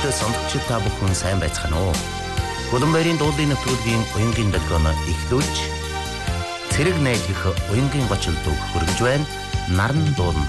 Сонсогчид та бүхэн сайн байцгаана уу? Улаанбаярын дуулын нэвтрүүлгийн уянгийн долгионо эхлүүлж цэрэг найдах уянгийн гочилдог хөргөж байна. Наран дуулна.